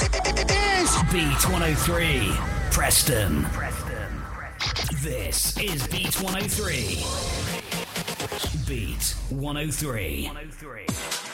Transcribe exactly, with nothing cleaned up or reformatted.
is Beat one oh three, Preston. This is Beat one oh three. Beat one oh three.